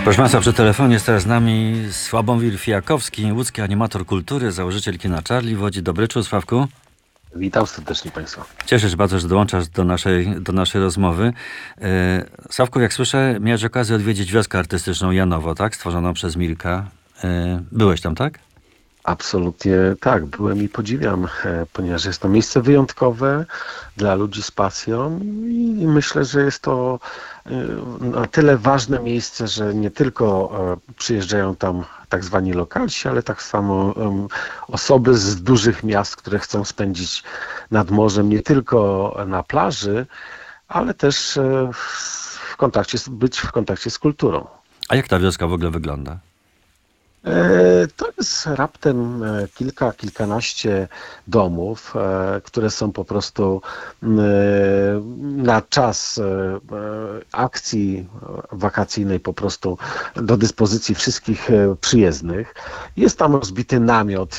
Proszę Państwa, przy telefonie jest teraz z nami Sławomir Fijakowski, łódzki animator kultury, założyciel kina Charlie w Łodzi. Dobry wieczór, Sławku. Witam serdecznie Państwa. Cieszę się bardzo, że dołączasz do naszej rozmowy. Sławku, jak słyszę, miałeś okazję odwiedzić wioskę artystyczną Janowo, tak? Stworzoną przez Mirka. Byłeś tam, tak? Absolutnie tak, byłem i podziwiam, ponieważ jest to miejsce wyjątkowe dla ludzi z pasją i myślę, że jest to na tyle ważne miejsce, że nie tylko przyjeżdżają tam tak zwani lokalsi, ale tak samo osoby z dużych miast, które chcą spędzić nad morzem nie tylko na plaży, ale też być w kontakcie z kulturą. A jak ta wioska w ogóle wygląda? To jest raptem kilkanaście domów, które są po prostu na czas akcji wakacyjnej po prostu do dyspozycji wszystkich przyjezdnych. Jest tam rozbity namiot.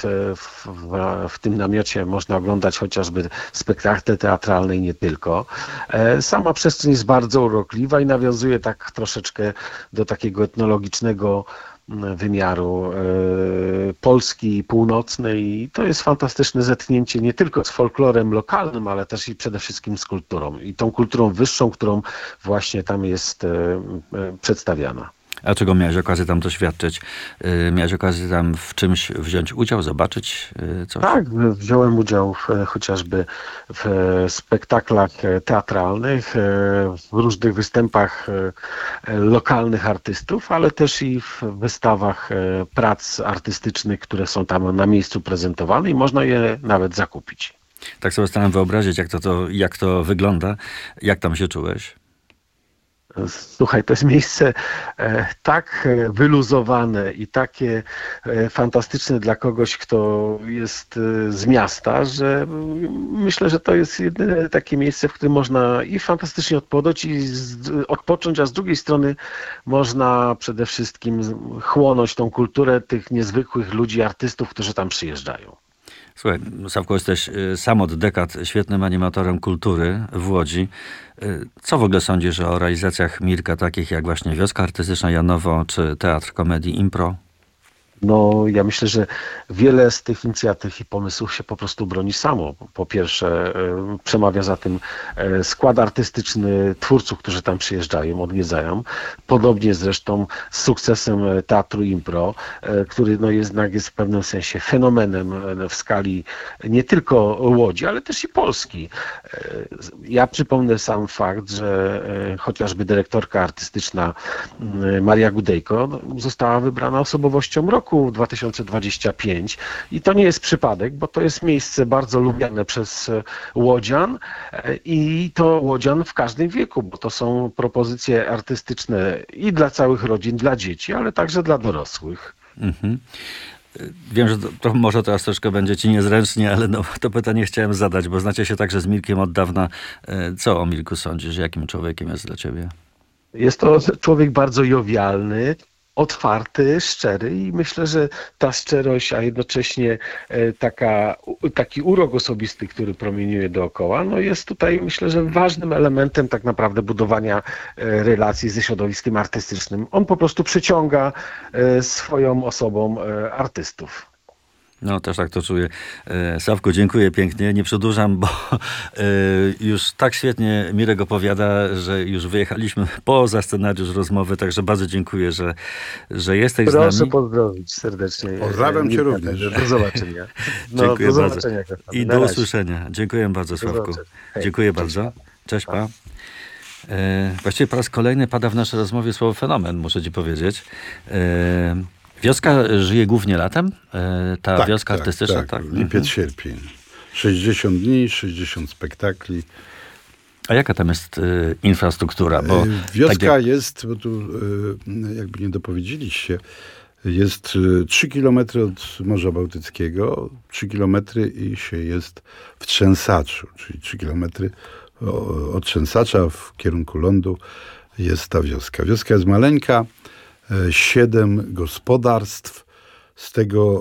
W tym namiocie można oglądać chociażby spektakle teatralne i nie tylko. Sama przestrzeń jest bardzo urokliwa i nawiązuje tak troszeczkę do takiego etnologicznego wymiaru Polski północnej i to jest fantastyczne zetknięcie nie tylko z folklorem lokalnym, ale też i przede wszystkim z kulturą i tą kulturą wyższą, którą właśnie tam jest przedstawiana. A czego miałeś okazję tam doświadczyć? Miałeś okazję tam w czymś wziąć udział, zobaczyć coś? Tak, wziąłem udział chociażby w spektaklach teatralnych, w różnych występach lokalnych artystów, ale też i w wystawach prac artystycznych, które są tam na miejscu prezentowane i można je nawet zakupić. Tak sobie staram wyobrazić, jak to wygląda. Jak tam się czułeś? Słuchaj, to jest miejsce tak wyluzowane i takie fantastyczne dla kogoś, kto jest z miasta, że myślę, że to jest jedyne takie miejsce, w którym można i fantastycznie odpocząć, a z drugiej strony można przede wszystkim chłonąć tą kulturę tych niezwykłych ludzi, artystów, którzy tam przyjeżdżają. Słuchaj, Sławko, jesteś sam od dekad świetnym animatorem kultury w Łodzi. Co w ogóle sądzisz o realizacjach Mirka, takich jak właśnie Wioska Artystyczna Janowo, czy Teatr Komedii Impro? No, ja myślę, że wiele z tych inicjatyw i pomysłów się po prostu broni samo. Po pierwsze, przemawia za tym skład artystyczny twórców, którzy tam przyjeżdżają, odwiedzają. Podobnie zresztą z sukcesem Teatru Impro, który no jednak jest w pewnym sensie fenomenem w skali nie tylko Łodzi, ale też i Polski. Ja przypomnę sam fakt, że chociażby dyrektorka artystyczna Maria Gudejko została wybrana osobowością roku 2025 i to nie jest przypadek, bo to jest miejsce bardzo lubiane przez łodzian i to łodzian w każdym wieku, bo to są propozycje artystyczne i dla całych rodzin, dla dzieci, ale także dla dorosłych. Mhm. Wiem, że to może teraz troszkę będzie ci niezręcznie, ale no, to pytanie chciałem zadać, bo znacie się także z Mirkiem od dawna. Co o Mirku sądzisz? Jakim człowiekiem jest dla ciebie? Jest to człowiek bardzo jowialny, otwarty, szczery i myślę, że ta szczerość, a jednocześnie taki urok osobisty, który promieniuje dookoła, no jest tutaj myślę, że ważnym elementem tak naprawdę budowania relacji ze środowiskiem artystycznym. On po prostu przyciąga swoją osobą artystów. No, też tak to czuję. Sławku, dziękuję pięknie. Nie przedłużam, bo już tak świetnie Mirek opowiada, że już wyjechaliśmy poza scenariusz rozmowy, także bardzo dziękuję, że jesteś z nami. Proszę pozdrowić serdecznie. Pozdrawiam cię również. Do zobaczenia. Dziękuję do bardzo. zobaczenia. I do usłyszenia. Dziękuję bardzo, Sławku. Dziękuję bardzo. Cześć, pa. Właściwie po raz kolejny pada w naszej rozmowie słowo fenomen, muszę ci powiedzieć. Wioska żyje głównie latem? Ta wioska artystyczna? Tak. Lipiec, sierpień. 60 dni, 60 spektakli. A jaka tam jest infrastruktura? Bo wioska jest, bo tu jakby nie dopowiedzieliście, jest 3 km od Morza Bałtyckiego, 3 km i się jest w Trzęsaczu, czyli 3 km od Trzęsacza w kierunku lądu jest ta wioska. Wioska jest maleńka, 7 gospodarstw, z tego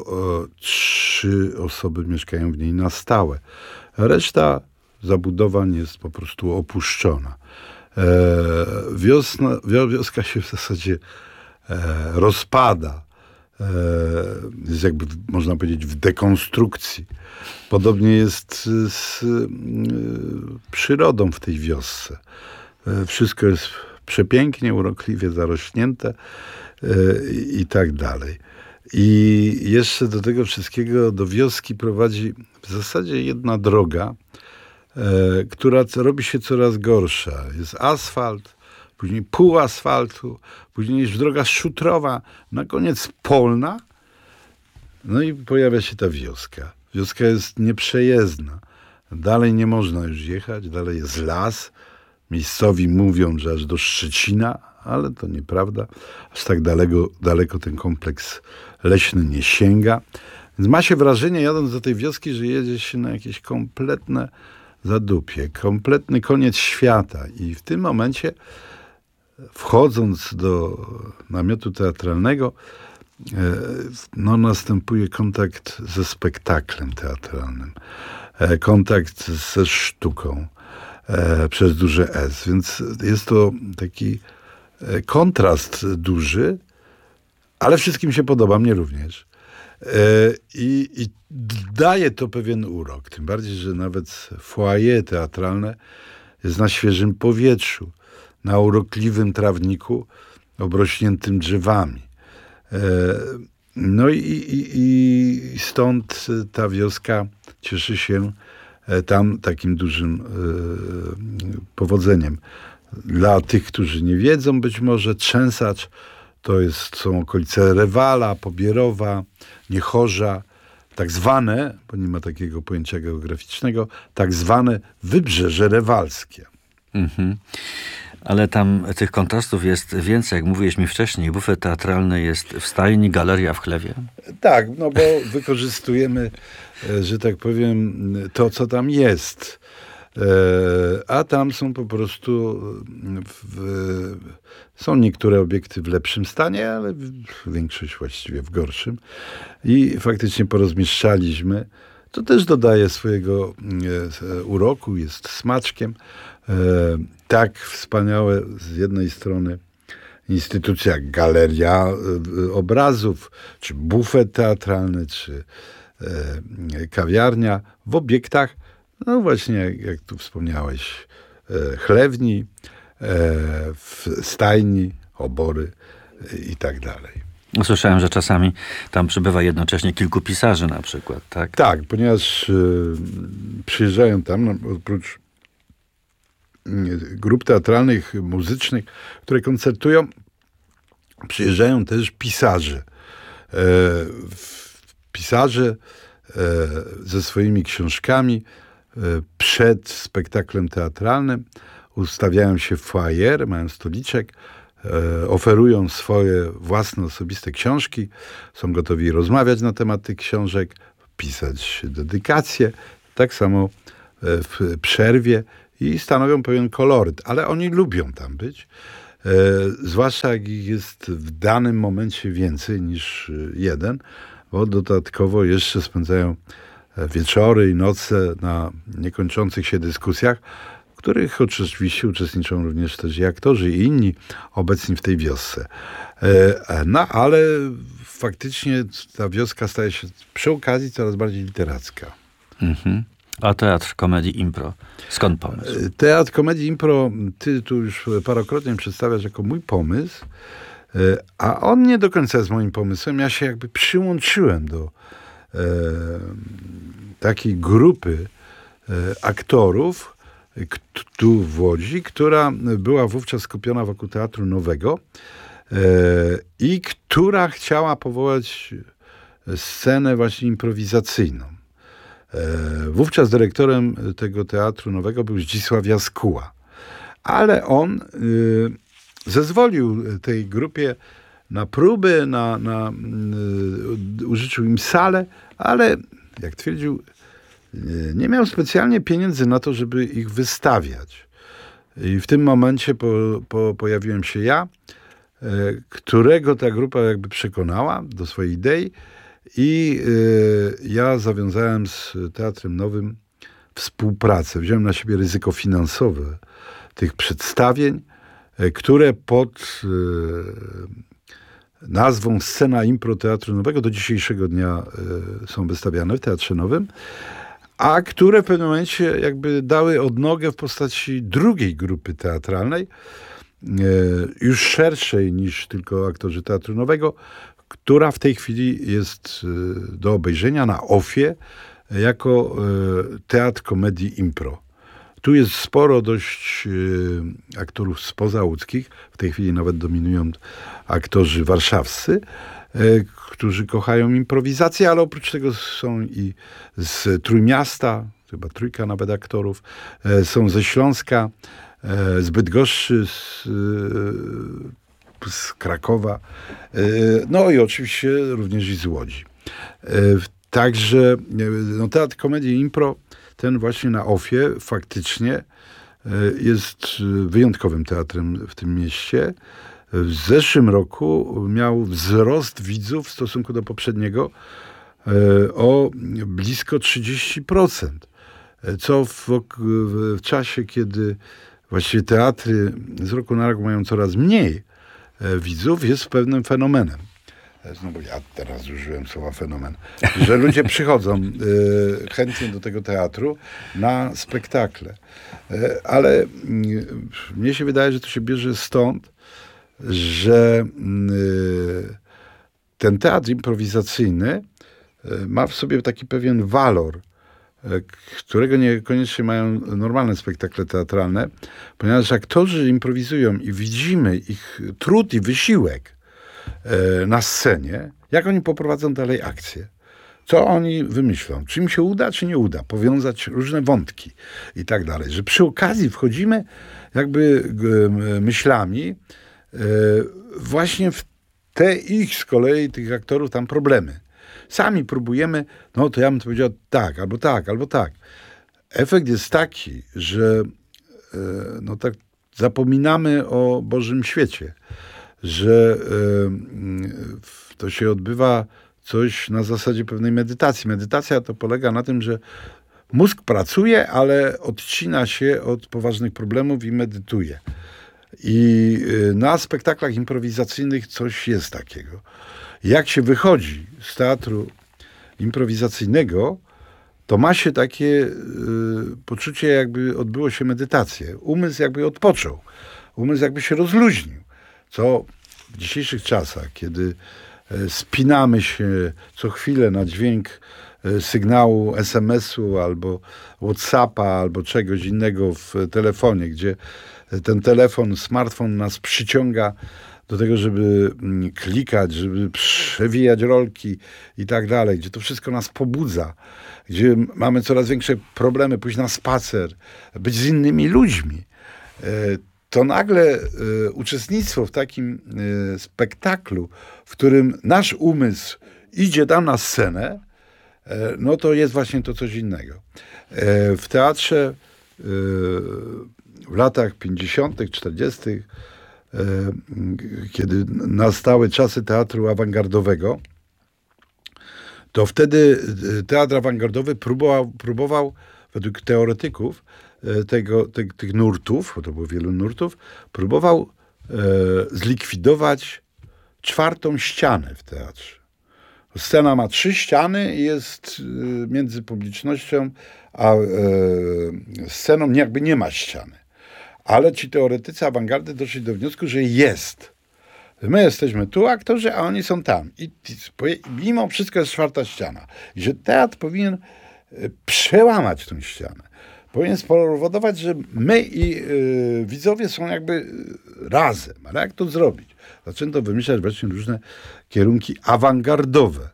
3 osoby mieszkają w niej na stałe. Reszta zabudowań jest po prostu opuszczona. Wioska się w zasadzie rozpada, jest jakby, można powiedzieć, w dekonstrukcji. Podobnie jest z przyrodą w tej wiosce. Wszystko jest przepięknie, urokliwie zarośnięte i tak dalej. I jeszcze do tego wszystkiego do wioski prowadzi w zasadzie jedna droga, która robi się coraz gorsza. Jest asfalt, później pół asfaltu, później jest droga szutrowa, na koniec polna. No i pojawia się ta wioska. Wioska jest nieprzejezdna. Dalej nie można już jechać, dalej jest las. Miejscowi mówią, że aż do Szczecina, ale to nieprawda. Aż tak daleko ten kompleks leśny nie sięga. Więc ma się wrażenie, jadąc do tej wioski, że jedzie się na jakieś kompletne zadupie, kompletny koniec świata. I w tym momencie, wchodząc do namiotu teatralnego, no, następuje kontakt ze spektaklem teatralnym, kontakt ze sztuką przez duże S. Więc jest to taki kontrast duży, ale wszystkim się podoba, mnie również. I daje to pewien urok. Tym bardziej, że nawet foyer teatralne jest na świeżym powietrzu, na urokliwym trawniku obrośniętym drzewami. No i stąd ta wioska cieszy się tam takim dużym powodzeniem. Dla tych, którzy nie wiedzą, być może Trzęsacz są okolice Rewala, Pobierowa, Niechorza, tak zwane, bo nie ma takiego pojęcia geograficznego, tak zwane Wybrzeże Rewalskie. Mhm. Ale tam tych kontrastów jest więcej, jak mówiłeś mi wcześniej. Bufet teatralny jest w stajni, galeria w chlewie. Tak, no bo wykorzystujemy, że tak powiem, to, co tam jest. A tam są po prostu są niektóre obiekty w lepszym stanie, ale większość właściwie w gorszym. I faktycznie porozmieszczaliśmy. To też dodaje swojego uroku, jest smaczkiem. Tak wspaniałe z jednej strony instytucja jak Galeria Obrazów, czy bufet teatralny, czy kawiarnia w obiektach, no właśnie jak tu wspomniałeś, chlewni, w stajni, obory i tak dalej. Słyszałem, że czasami tam przybywa jednocześnie kilku pisarzy na przykład, tak? Tak, ponieważ przyjeżdżają tam, oprócz grup teatralnych, muzycznych, które koncertują, przyjeżdżają też pisarze. Pisarze ze swoimi książkami przed spektaklem teatralnym ustawiają się w foyer, mają stoliczek, oferują swoje własne osobiste książki, są gotowi rozmawiać na temat tych książek, pisać dedykacje, tak samo w przerwie i stanowią pewien koloryt, ale oni lubią tam być, zwłaszcza jak ich jest w danym momencie więcej niż jeden, bo dodatkowo jeszcze spędzają wieczory i noce na niekończących się dyskusjach, w których oczywiście uczestniczą również też i aktorzy i inni obecni w tej wiosce. No ale faktycznie ta wioska staje się przy okazji coraz bardziej literacka. Mhm. A teatr komedii impro, skąd pomysł? Teatr komedii impro, ty tu już parokrotnie przedstawiasz jako mój pomysł, a on nie do końca jest moim pomysłem. Ja się jakby przyłączyłem do takiej grupy aktorów tu w Łodzi, która była wówczas skupiona wokół Teatru Nowego i która chciała powołać scenę właśnie improwizacyjną. Wówczas dyrektorem tego Teatru Nowego był Zdzisław Jaskuła, ale on zezwolił tej grupie na próby, użyczył im salę, ale jak twierdził, nie miał specjalnie pieniędzy na to, żeby ich wystawiać. I w tym momencie pojawiłem się ja, którego ta grupa jakby przekonała do swojej idei i ja zawiązałem z Teatrem Nowym współpracę. Wziąłem na siebie ryzyko finansowe tych przedstawień, które pod nazwą Scena Impro Teatru Nowego. Do dzisiejszego dnia są wystawiane w Teatrze Nowym, a które w pewnym momencie jakby dały odnogę w postaci drugiej grupy teatralnej, już szerszej niż tylko aktorzy Teatru Nowego, która w tej chwili jest do obejrzenia na OFIE jako teatr komedii impro. Tu jest sporo dość aktorów spoza łódzkich. W tej chwili nawet dominują aktorzy warszawscy, którzy kochają improwizację, ale oprócz tego są i z Trójmiasta, chyba trójka nawet aktorów, są ze Śląska, z Bydgoszczy, z Krakowa, no i oczywiście również i z Łodzi. Także no, teatr komedii impro, ten właśnie na OFIE faktycznie jest wyjątkowym teatrem w tym mieście. W zeszłym roku miał wzrost widzów w stosunku do poprzedniego o blisko 30%, co w czasie, kiedy właściwie teatry z roku na rok mają coraz mniej widzów, jest pewnym fenomenem. Znowu ja teraz użyłem słowa fenomen, że ludzie przychodzą chętnie do tego teatru na spektakle. Ale mnie się wydaje, że to się bierze stąd, że ten teatr improwizacyjny ma w sobie taki pewien walor, którego niekoniecznie mają normalne spektakle teatralne, ponieważ aktorzy improwizują i widzimy ich trud i wysiłek na scenie, jak oni poprowadzą dalej akcję. Co oni wymyślą? Czy im się uda, czy nie uda? Powiązać różne wątki i tak dalej. Że przy okazji wchodzimy jakby myślami właśnie w te ich z kolei, tych aktorów, tam problemy. Sami próbujemy, no to ja bym to powiedział tak, albo tak, albo tak. Efekt jest taki, że no tak zapominamy o Bożym świecie, że to się odbywa coś na zasadzie pewnej medytacji. Medytacja to polega na tym, że mózg pracuje, ale odcina się od poważnych problemów i medytuje. I na spektaklach improwizacyjnych coś jest takiego. Jak się wychodzi z teatru improwizacyjnego, to ma się takie poczucie, jakby odbyło się medytację. Umysł jakby odpoczął. Umysł jakby się rozluźnił. Co w dzisiejszych czasach, kiedy spinamy się co chwilę na dźwięk sygnału SMS-u albo WhatsAppa, albo czegoś innego w telefonie, gdzie ten telefon, smartfon nas przyciąga do tego, żeby klikać, żeby przewijać rolki i tak dalej, gdzie to wszystko nas pobudza, gdzie mamy coraz większe problemy, pójść na spacer, być z innymi ludźmi, to nagle uczestnictwo w takim spektaklu, w którym nasz umysł idzie tam na scenę, no to jest właśnie to coś innego. W teatrze w latach 50., 40., kiedy nastały czasy teatru awangardowego, to wtedy teatr awangardowy próbował według teoretyków tych nurtów, bo to było wielu nurtów, próbował zlikwidować czwartą ścianę w teatrze. Scena ma 3 ściany i jest między publicznością a sceną jakby nie ma ściany. Ale ci teoretycy awangardy doszli do wniosku, że jest. My jesteśmy tu aktorzy, a oni są tam. I mimo wszystko jest 4. ściana. I że teatr powinien przełamać tę ścianę. Powinien spowodować, że my i widzowie są jakby razem. Ale jak to zrobić? Zaczęto wymyślać właśnie różne kierunki awangardowe.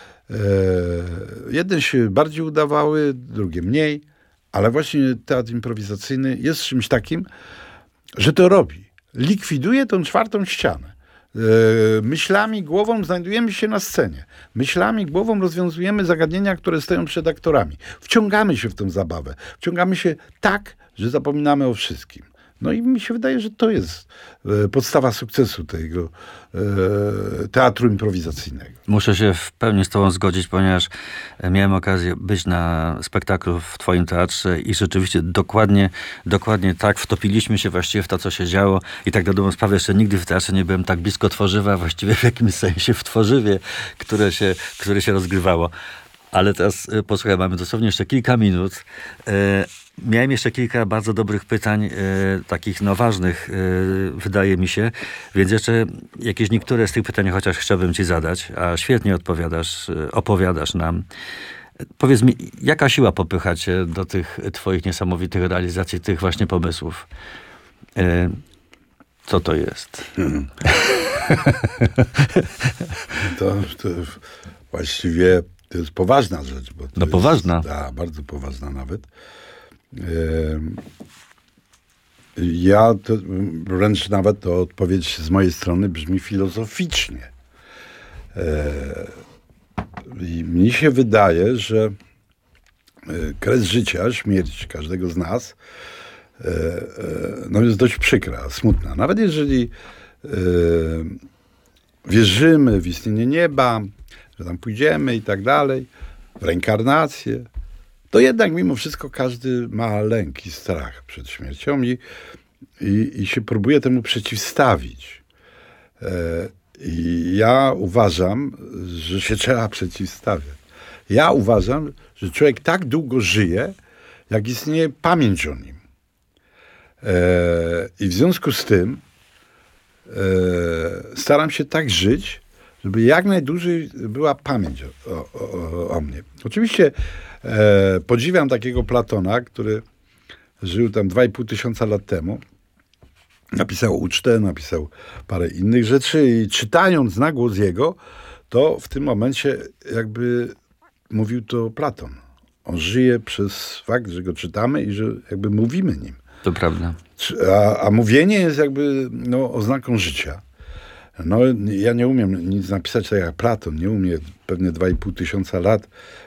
Jedne się bardziej udawały, drugie mniej. Ale właśnie teatr improwizacyjny jest czymś takim, że to robi. Likwiduje tą 4. ścianę. Myślami, głową znajdujemy się na scenie. Myślami, głową rozwiązujemy zagadnienia, które stoją przed aktorami. Wciągamy się w tę zabawę. Wciągamy się tak, że zapominamy o wszystkim. No i mi się wydaje, że to jest podstawa sukcesu tego teatru improwizacyjnego. Muszę się w pełni z tobą zgodzić, ponieważ miałem okazję być na spektaklu w twoim teatrze i rzeczywiście dokładnie tak wtopiliśmy się właściwie w to, co się działo i tak na dobrą sprawę jeszcze nigdy w teatrze nie byłem tak blisko tworzywa, właściwie w jakimś sensie w tworzywie, które się rozgrywało. Ale teraz, posłuchaj, mamy dosłownie jeszcze kilka minut. Miałem jeszcze kilka bardzo dobrych pytań, takich ważnych, wydaje mi się, więc jeszcze jakieś niektóre z tych pytań chociaż chciałbym ci zadać, a świetnie opowiadasz nam. Powiedz mi, jaka siła popycha cię do tych twoich niesamowitych realizacji, tych właśnie pomysłów? Co to jest? To właściwie to jest poważna rzecz. Bo to poważna. Bardzo poważna nawet. Ja to, wręcz nawet to odpowiedź z mojej strony brzmi filozoficznie. I mi się wydaje, że kres życia, śmierć każdego z nas jest dość przykra, smutna. Nawet jeżeli wierzymy w istnienie nieba, że tam pójdziemy i tak dalej, w reinkarnację, to jednak mimo wszystko każdy ma lęk i strach przed śmiercią i się próbuje temu przeciwstawić. I ja uważam, że się trzeba przeciwstawiać. Ja uważam, że człowiek tak długo żyje, jak istnieje pamięć o nim. I w związku z tym staram się tak żyć, żeby jak najdłużej była pamięć o mnie. Oczywiście podziwiam takiego Platona, który żył tam 2500 lat temu. Napisał ucztę, napisał parę innych rzeczy i czytając na głos jego, to w tym momencie jakby mówił to Platon. On żyje przez fakt, że go czytamy i że jakby mówimy nim. To prawda. A mówienie jest jakby oznaką życia. Ja nie umiem nic napisać tak jak Platon, nie umiem pewnie 2500 lat,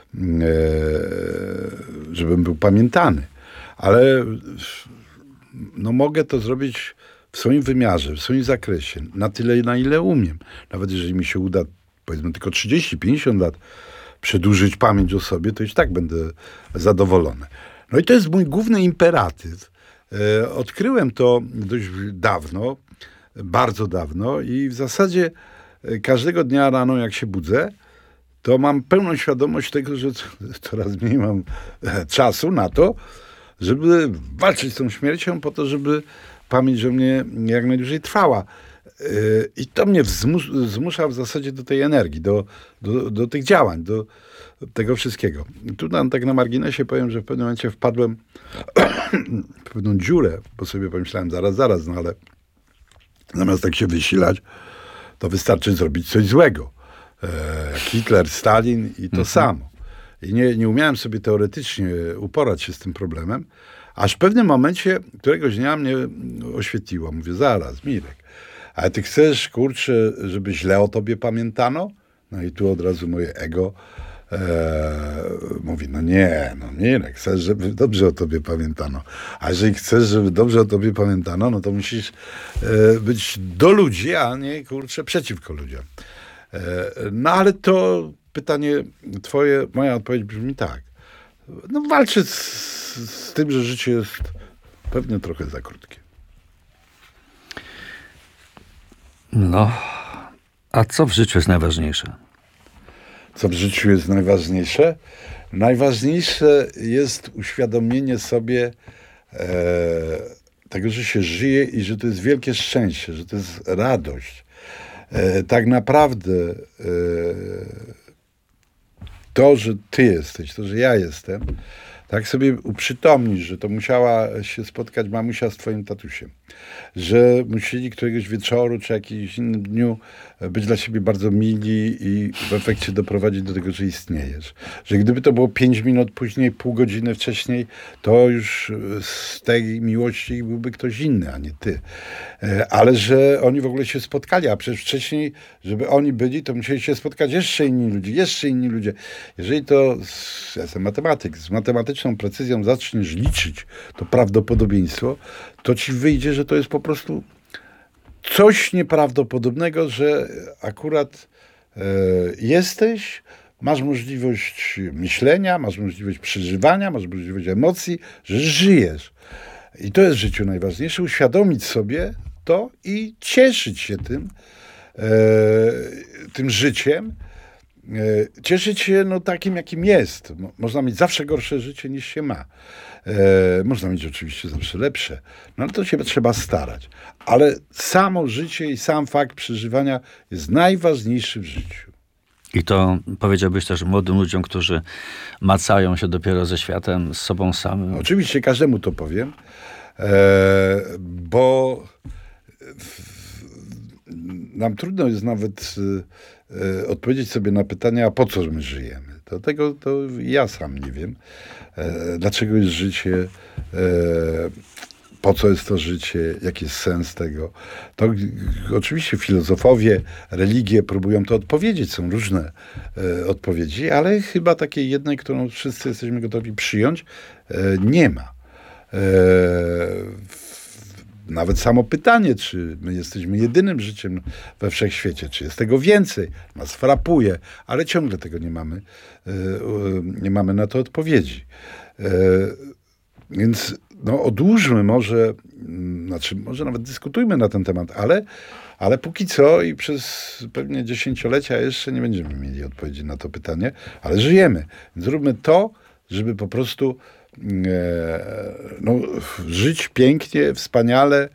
żebym był pamiętany. Ale mogę to zrobić w swoim wymiarze, w swoim zakresie, na tyle, na ile umiem. Nawet jeżeli mi się uda, powiedzmy, tylko 30-50 lat przedłużyć pamięć o sobie, to już tak będę zadowolony. No i to jest mój główny imperatyw. Odkryłem to dość dawno, bardzo dawno i w zasadzie każdego dnia rano, jak się budzę, to mam pełną świadomość tego, że coraz mniej mam czasu na to, żeby walczyć z tą śmiercią po to, żeby pamięć o mnie jak najdłużej trwała. I to mnie zmusza w zasadzie do tej energii, do tych działań, do tego wszystkiego. Tu tak na marginesie powiem, że w pewnym momencie wpadłem w pewną dziurę, bo sobie pomyślałem zaraz, ale zamiast tak się wysilać, to wystarczy zrobić coś złego. Hitler, Stalin i to samo. I nie umiałem sobie teoretycznie uporać się z tym problemem, aż w pewnym momencie któregoś dnia mnie oświetliło. Mówię, zaraz, Mirek, ale ty chcesz, kurczę, żeby źle o tobie pamiętano? No i tu od razu moje ego mówi, Mirek, chcesz, żeby dobrze o tobie pamiętano. A jeżeli chcesz, żeby dobrze o tobie pamiętano, no to musisz być do ludzi, a nie, kurczę, przeciwko ludziom. Ale to pytanie twoje, moja odpowiedź brzmi tak. Walczę z tym, że życie jest pewnie trochę za krótkie. A co w życiu jest najważniejsze? Co w życiu jest najważniejsze? Najważniejsze jest uświadomienie sobie tego, że się żyje i że to jest wielkie szczęście, że to jest radość. Tak naprawdę to, że ty jesteś, to, że ja jestem, tak sobie uprzytomnisz, że to musiała się spotkać mamusia z twoim tatusiem, że musieli któregoś wieczoru czy jakimś innym dniu być dla siebie bardzo mili i w efekcie doprowadzić do tego, że istniejesz. Że gdyby to było 5 minut później, pół godziny wcześniej, to już z tej miłości byłby ktoś inny, a nie ty. Ale że oni w ogóle się spotkali, a przecież wcześniej, żeby oni byli, to musieli się spotkać jeszcze inni ludzie. Jeżeli to, ja jestem matematyk, z matematycznej matematyczną precyzją zaczniesz liczyć to prawdopodobieństwo, to ci wyjdzie, że to jest po prostu coś nieprawdopodobnego, że akurat jesteś, masz możliwość myślenia, masz możliwość przeżywania, masz możliwość emocji, że żyjesz. I to jest w życiu najważniejsze, uświadomić sobie to i cieszyć się tym życiem, cieszyć się takim, jakim jest. Można mieć zawsze gorsze życie, niż się ma. Można mieć oczywiście zawsze lepsze, ale to się trzeba starać. Ale samo życie i sam fakt przeżywania jest najważniejszy w życiu. I to powiedziałbyś też młodym ludziom, którzy macają się dopiero ze światem, z sobą samym. Oczywiście każdemu to powiem, bo nam trudno jest nawet odpowiedzieć sobie na pytanie, a po co my żyjemy? Tego to ja sam nie wiem. Dlaczego jest życie? Po co jest to życie? Jaki jest sens tego? To oczywiście filozofowie, religie próbują to odpowiedzieć. Są różne odpowiedzi, ale chyba takiej jednej, którą wszyscy jesteśmy gotowi przyjąć, nie ma. Nawet samo pytanie, czy my jesteśmy jedynym życiem we wszechświecie, czy jest tego więcej, nas frapuje, ale ciągle tego nie mamy na to odpowiedzi. Więc odłóżmy może nawet dyskutujmy na ten temat, ale póki co i przez pewnie dziesięciolecia jeszcze nie będziemy mieli odpowiedzi na to pytanie, ale żyjemy. Więc zróbmy to, żeby po prostu żyć pięknie, wspaniale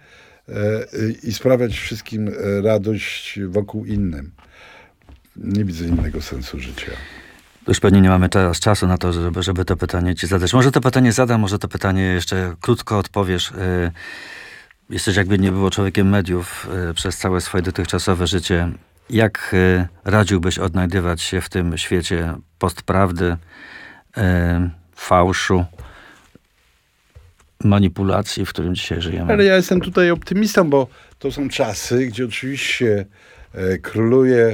i sprawiać wszystkim radość wokół innym. Nie widzę innego sensu życia. Już pewnie nie mamy teraz czasu na to, żeby to pytanie ci zadać. Może to pytanie zadam, może to pytanie jeszcze krótko odpowiesz. Jesteś, jakby nie było, człowiekiem mediów przez całe swoje dotychczasowe życie. Jak radziłbyś odnajdywać się w tym świecie postprawdy, fałszu, manipulacji, w którym dzisiaj żyjemy? Ale ja jestem tutaj optymistą, bo to są czasy, gdzie oczywiście króluje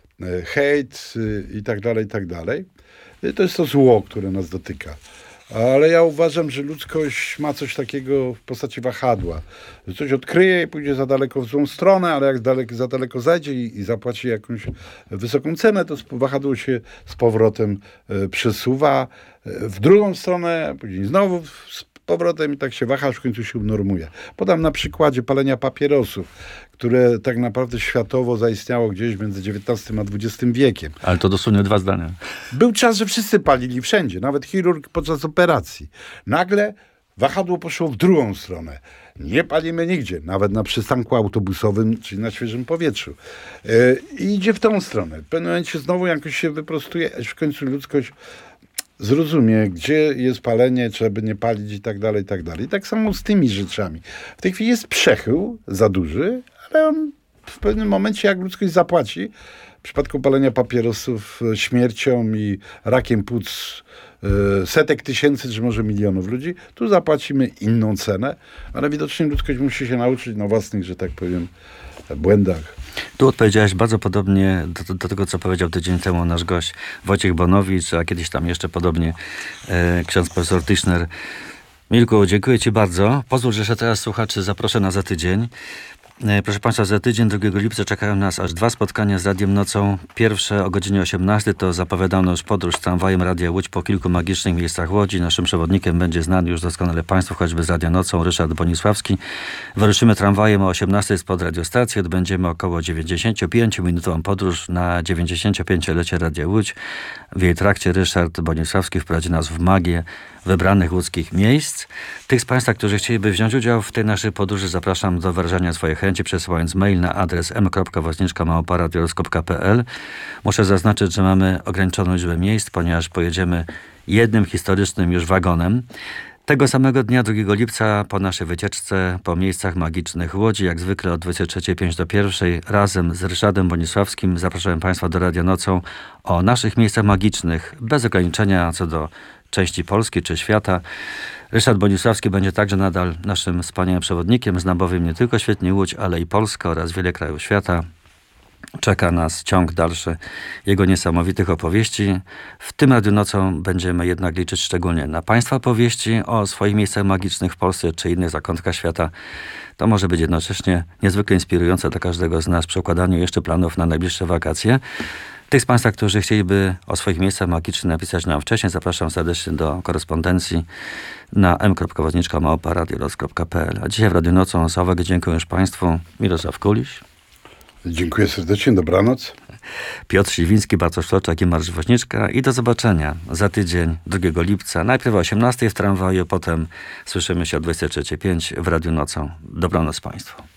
hejt i tak dalej, i tak dalej. To jest to zło, które nas dotyka. Ale ja uważam, że ludzkość ma coś takiego w postaci wahadła. Że coś odkryje i pójdzie za daleko w złą stronę, ale jak za daleko zajdzie i zapłaci jakąś wysoką cenę, to wahadło się z powrotem przesuwa w drugą stronę, później znowu z powrotem i tak się waha, aż w końcu się unormuje. Podam na przykładzie palenia papierosów, które tak naprawdę światowo zaistniało gdzieś między XIX a XX wiekiem. Ale to dosłownie 2 zdania. Był czas, że wszyscy palili wszędzie, nawet chirurg podczas operacji. Nagle wahadło poszło w drugą stronę. Nie palimy nigdzie, nawet na przystanku autobusowym, czyli na świeżym powietrzu. I idzie w tą stronę. W pewnym momencie znowu jakoś się wyprostuje, aż w końcu ludzkość zrozumie, gdzie jest palenie, trzeba by nie palić i tak dalej, i tak dalej. I tak samo z tymi rzeczami. W tej chwili jest przechył za duży, ale on w pewnym momencie, jak ludzkość zapłaci, w przypadku palenia papierosów śmiercią i rakiem płuc setek tysięcy, czy może milionów ludzi, tu zapłacimy inną cenę, ale widocznie ludzkość musi się nauczyć na własnych, że tak powiem, błędach. Tu odpowiedziałeś bardzo podobnie do tego, co powiedział tydzień temu nasz gość Wojciech Bonowicz, a kiedyś tam jeszcze podobnie ksiądz profesor Tischner. Milku, dziękuję ci bardzo. Pozwól, że jeszcze teraz słuchaczy zaproszę na za tydzień. Proszę Państwa, za tydzień, 2 lipca, czekają nas aż 2 spotkania z Radiem Nocą. Pierwsze o godzinie 18 to zapowiadano już podróż tramwajem Radia Łódź po kilku magicznych miejscach Łodzi. Naszym przewodnikiem będzie znany już doskonale Państwu, choćby z Radia Nocą, Ryszard Bonisławski. Wyruszymy tramwajem o 18 spod radiostacji. Odbędziemy około 95-minutową podróż na 95-lecie Radia Łódź. W jej trakcie Ryszard Bonisławski wprowadzi nas w magię wybranych łódzkich miejsc. Tych z Państwa, którzy chcieliby wziąć udział w tej naszej podróży, zapraszam do wyrażania swojej chęci, przesyłając mail na adres m.woźniczka@radioskop.pl. Muszę zaznaczyć, że mamy ograniczoną liczbę miejsc, ponieważ pojedziemy jednym historycznym już wagonem. Tego samego dnia, 2 lipca, po naszej wycieczce po miejscach magicznych Łodzi, jak zwykle od 23:05 do 1:00, razem z Ryszardem Bonisławskim zapraszam Państwa do Radia Nocą o naszych miejscach magicznych, bez ograniczenia co do części Polski czy świata. Ryszard Bonisławski będzie także nadal naszym wspaniałym przewodnikiem. Zna bowiem nie tylko świetnie Łódź, ale i Polskę oraz wiele krajów świata. czeka nas ciąg dalszy jego niesamowitych opowieści. W tym Radiu Nocą będziemy jednak liczyć szczególnie na Państwa opowieści o swoich miejscach magicznych w Polsce czy innych zakątkach świata. To może być jednocześnie niezwykle inspirujące dla każdego z nas przy układaniu jeszcze planów na najbliższe wakacje. Tych z Państwa, którzy chcieliby o swoich miejscach magicznych napisać nam wcześniej, zapraszam serdecznie do korespondencji na m.wodniczka@radiolos.pl. A dzisiaj w Radiu Nocą za uwagę dziękuję już Państwu. Mirosław Kuliś. Dziękuję serdecznie, dobranoc. Piotr Śliwiński, Bartosz Floczak i Mariusz Woźniczka. I do zobaczenia za tydzień, 2 lipca. Najpierw o 18 w tramwaju, potem słyszymy się o 23:05 w Radiu Nocą. Dobranoc Państwu.